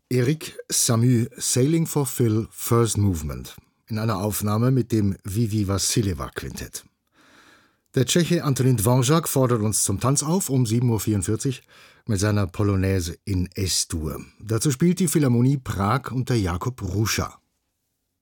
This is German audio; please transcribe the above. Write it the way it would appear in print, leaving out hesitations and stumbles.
Erik Samu, Sailing for Phil, First Movement, in einer Aufnahme mit dem Vivi Vassilieva Quintett. Der Tscheche Antonín Dvořák fordert uns zum Tanz auf um 7.44 Uhr mit seiner Polonaise in S-Dur. Dazu spielt die Philharmonie Prag unter Jakub Ruscha.